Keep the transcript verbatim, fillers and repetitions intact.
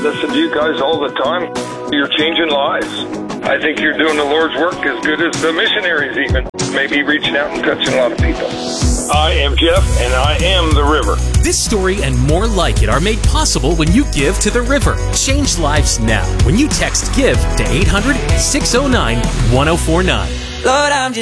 listen to you guys all the time. You're changing lives. I think you're doing the Lord's work as good as the missionaries even. Maybe reaching out and touching a lot of people. I am Jeff, and I am the river. This story and more like it are made possible when you give to the river. Change lives now when you text GIVE to eight hundred, six oh nine, one oh four nine. Lord, I'm just